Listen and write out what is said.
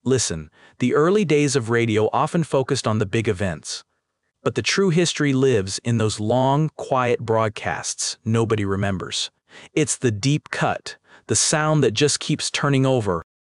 Listen, the early days of radio often focused on the big events. But the true history lives in those long, quiet broadcasts nobody remembers. It's the deep cut, the sound that just keeps turning over